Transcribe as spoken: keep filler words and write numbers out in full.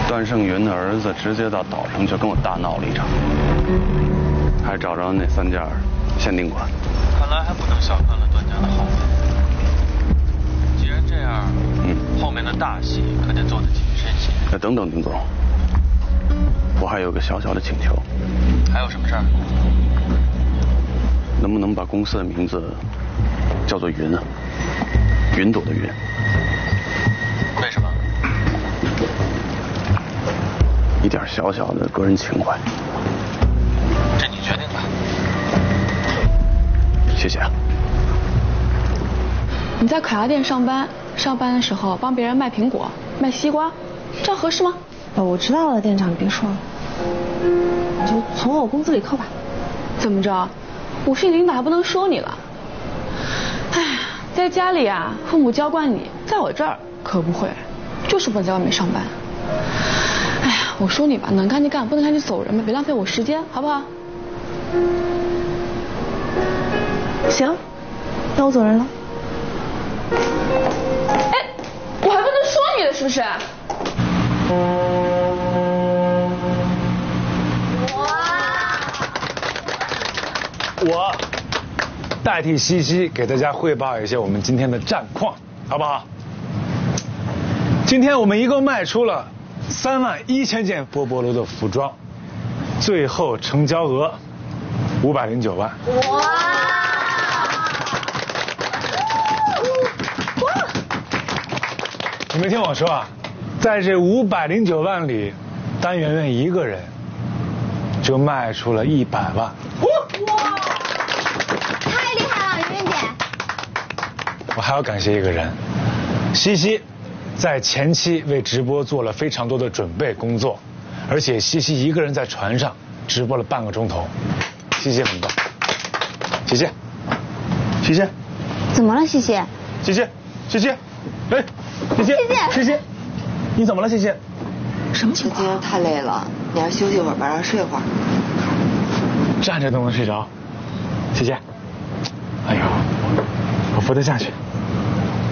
段胜云的儿子直接到岛上就跟我大闹了一场，还找着那三件限定款。 看来还不能小看了段家的后面。既然这样，嗯，后面的大戏可得做得谨慎些。 哎，等等，丁总，我还有个小小的请求。 还有什么事儿？ 能不能把公司的名字叫做云啊？云朵的云。 为什么？ 一点小小的个人情怀。 这你决定吧。 谢谢啊。 你在烤鸭店上班，上班的时候帮别人卖苹果、卖西瓜，这样合适吗？ 哦，我知道了，店长，你别说了，你就从我工资里扣吧。 怎么着？我是你领导，还不能说你了。哎呀，在家里啊，父母娇惯你，在我这儿可不会，就是不能在外面上班。哎呀，我说你吧，能干就干，不能干就走人吧，别浪费我时间，好不好？ 行，那我走人了。 哎，我还不能说你了，是不是？ 我代替西西给大家汇报一下我们今天的战况，好不好？今天我们一共卖出了三万一千件波波罗的服装，最后成交额五百零九万。哇！你没听我说啊？在这五百零九万里，单圆圆一个人就卖出了一百万。哇！ 太厉害了，圆圆姐！ 我还要感谢一个人，西西，在前期为直播做了非常多的准备工作，而且西西一个人在船上直播了半个钟头，西西很棒，西西，西西， 怎么了，西西？ 西西，西西，哎，西西，西西，你怎么了，西西？ 什么情况？ 今天太累了，你还是休息会儿吧，让睡会儿。 站着都能睡着，西西，哎呦，我扶她下去。